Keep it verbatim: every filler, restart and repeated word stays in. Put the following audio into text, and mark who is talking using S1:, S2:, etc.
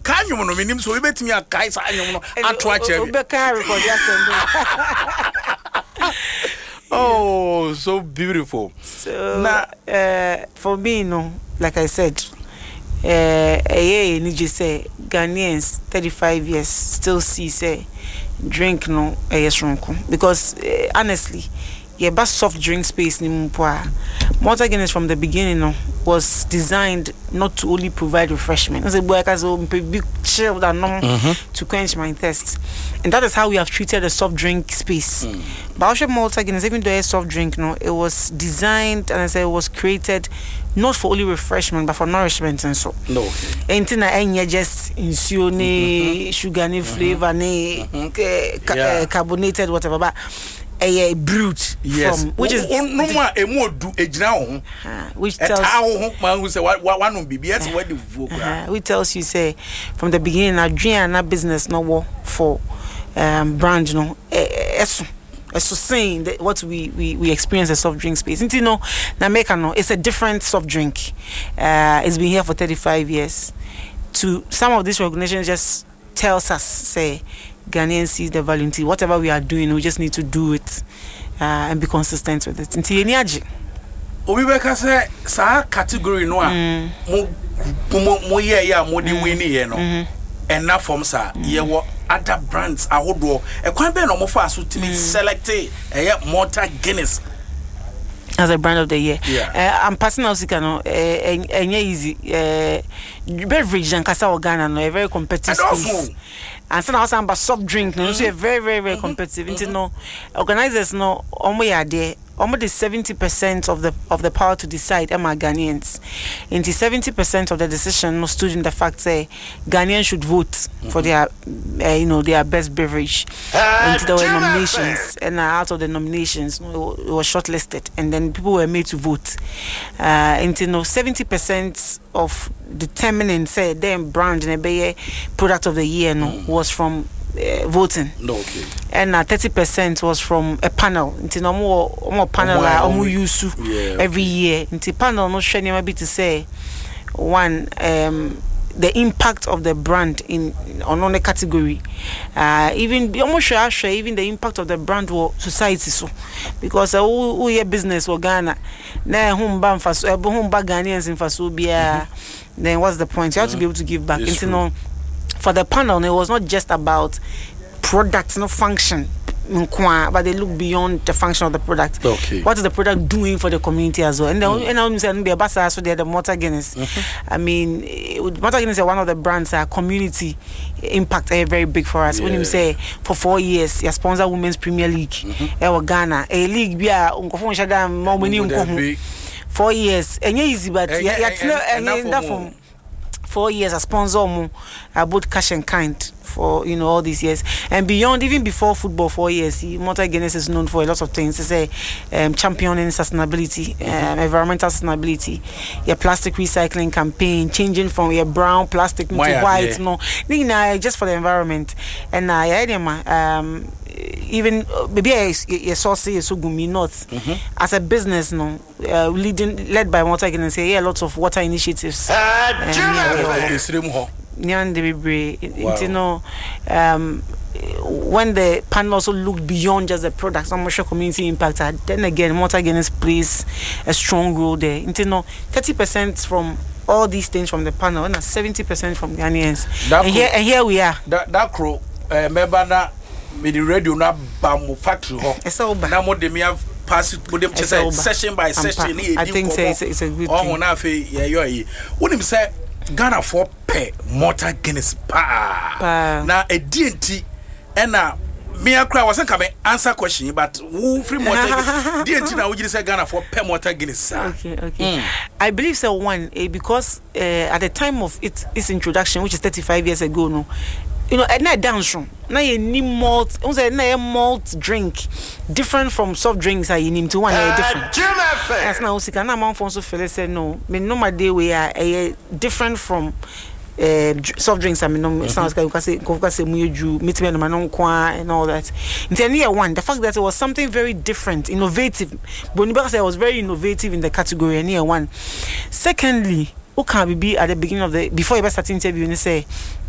S1: can you no minim so we betimi akai sa anyom no ato a che.
S2: Be can record
S1: Oh, so beautiful.
S2: So now, uh, for me, no, like I said, uh, yeah, need you say Ghanaians thirty-five years still see say drink no a yes because uh, honestly, yeah, but soft drink space ni mpoa. Malta Guinness from the beginning no was designed not to only provide refreshment. As a boy, as a big chill that no to quench my thirst, and that is how we have treated the soft drink space. Mm. But also Malta Guinness, even though it's soft drink, no, it was designed and I say it was created not for only refreshment but for nourishment and so.
S1: No.
S2: Anything that any just insione, sugar, ne flavor, ne carbonated whatever, but. A brute,
S1: yes,
S2: from, which is
S1: no more a more do a general,
S2: which tells
S1: man who say what one will be yes, what the
S2: which tells you say from the beginning, a dream and business no war for um brand, no, as so saying that what we we we experience a soft drink space. You know, Nameka no, it's a different soft drink. Uh, it's been here for thirty-five years. To some of these organizations, just tells us say. Ghanaians see the value in whatever we are doing, we just need to do it uh, and be consistent with it. Until any age.
S1: Obibeka say sa category no a mo mo ye ya mo di win ye no and na from sa ye wo other brands ahodo e kwan be no mo fa so timi select e Malta Guinness
S2: as a brand of the year.
S1: Yeah.
S2: Uh, I'm passing out no uh, easy uh, beverage and Casa Ghana no a very competitive space. And so now some soft drink no so very very very competitive. Mm-hmm. No organizers no omo ya there almost seventy percent of the of the power to decide am Ghanaians. Into seventy percent of the decision no stood in the fact say Ghanaians should vote mm-hmm. for their uh, you know their best beverage. Uh, into there were nominations and uh, out of the nominations no, it was shortlisted and then people were made to vote. Uh, into no seventy percent of determining say them brand and a product of the year no mm. was from uh, voting.
S1: No, okay.
S2: And uh, thirty percent was from a panel. Into no more more panel like oh, um, use yeah, every okay. year. Into panel no share maybe to say one um the impact of the brand in on on the category, uh, even almost sure, sure even the impact of the brand or society so because uh, who your business or Ghana na home ban for so home ba Ghanaians in faso bia then what's the point? You have to be able to give back. Into no for the panel it was not just about products no function but they look beyond the function of the product.
S1: Okay.
S2: What is the product doing for the community as well? And then mm. and I'm saying the ambassador so they're the Malta Guinness. Mm-hmm. I mean Malta Guinness is one of the brands that community impact are very big for us. Yeah. When you say for four years you sponsor Women's Premier League mm-hmm. Ghana a league bia unkofo shada mo mani unkohu four years and easy but yeah from four years a sponsor mo about cash and kind for you know all these years and beyond even before football four years Malta Guinness is known for a lot of things. It's a um, championing sustainability, um, environmental sustainability, your plastic recycling campaign, changing from your brown plastic to white no yeah. just for the environment and uh, yeah, um even maybe a source is so gumi north as a business no uh, leading led by Malta Guinness yeah lots of water initiatives Nyan you know um when the panel also looked beyond just the products some social community impact then again Malta Guinness plays a strong role there you know thirty percent from all these things from the panel and seventy percent from Ghanaians and here, and here we are
S1: that that crow uh, member na me the radio na bamu factory ho na mo de me have pass it with them session by session
S2: I think say it's, it's a good
S1: oh,
S2: thing
S1: oh na fe yeah yo yi when him say Ghana for pay Malta Guinness pa, pa. Na a D N T and now me a cry wasn't coming answer question but who free Malta D N T now we just say Ghana for pay Malta Guinness.
S2: Okay, okay. Mm. I believe so one eh, because uh, at the time of its its introduction, which is thirty-five years ago, no. You know, na dance from na you need malt, say na malt drink different from soft drinks are you need to one uh, different. As now we can amount for so feel say no, me no my day we are uh, different from uh, soft drinks I mean no sounds like you can say you can say muju meet me no manon kwa and all that. In the year one, the fact that it was something very different, innovative. Boniba say was very innovative in the category in year one. Secondly, who can be at the beginning of the before you start interview and say